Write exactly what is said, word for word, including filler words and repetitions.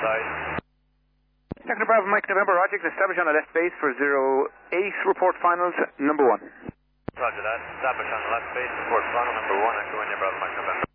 side. Second Bravo Mike November, Roger, establish on the left base for zero eight, report finals, number one. Roger that, establish on the left base, report final number one, echo India Bravo Mike November.